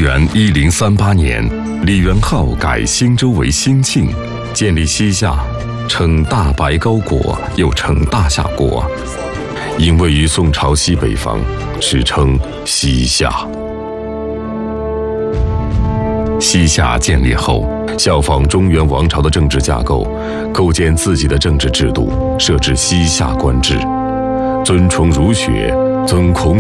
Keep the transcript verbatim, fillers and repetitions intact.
元一零三八年，李元昊改兴州为兴庆，建立西夏，称大白高国，又称大夏国，因位于宋朝西北方，史称西夏。西夏建立后，效仿中原王朝的政治架构，构建自己的政治制度，设置西夏官制，尊崇儒学，尊孔